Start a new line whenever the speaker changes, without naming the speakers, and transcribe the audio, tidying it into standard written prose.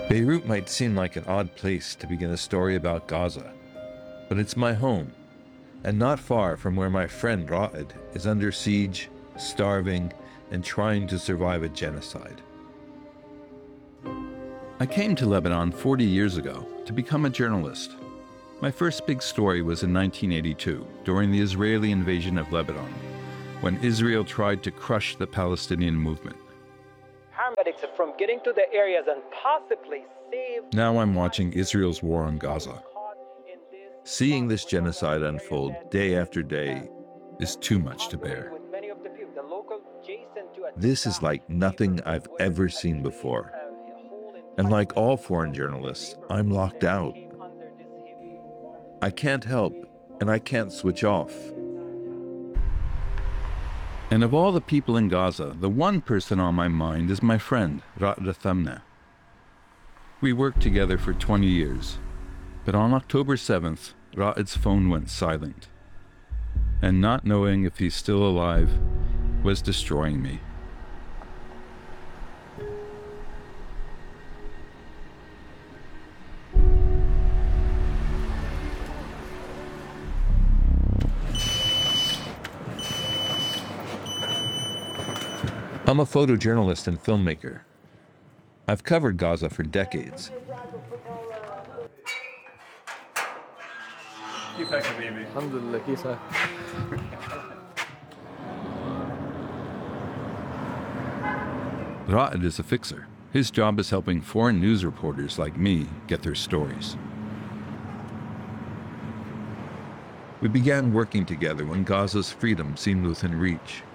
Beirut might seem like an odd place to begin a story about Gaza, but it's my home, and not far from where my friend Ra'ed is under siege, starving, and trying to survive a genocide. I came to Lebanon 40 years ago to become a journalist. My first big story was in 1982, during the Israeli invasion of Lebanon, when Israel tried to crush the Palestinian movement.
Paramedics from getting to the areas and possibly save.
Now I'm watching Israel's war on Gaza. Seeing this genocide unfold day after day is too much to bear. This is like nothing I've ever seen before. And like all foreign journalists, I'm locked out. I can't help, and I can't switch off. And of all the people in Gaza, the one person on my mind is my friend, Ra'ed Thamna. We worked together for 20 years, but on October 7th, Ra'ed's phone went silent. And not knowing if he's still alive was destroying me. I'm a photojournalist and filmmaker. I've covered Gaza for decades. Ra'ed is a fixer. His job is helping foreign news reporters like me get their stories. We began working together when Gaza's freedom seemed within reach.